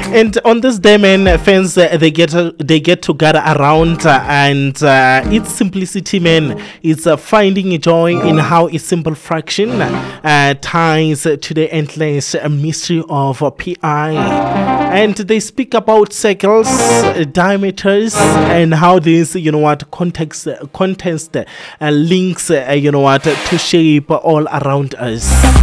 And on this day, man, fans they get to gather around, and its simplicity, man. It's finding joy in how a simple fraction ties to the endless mystery of pi. And they speak about circles, diameters, and how this, context links, to shape all around us.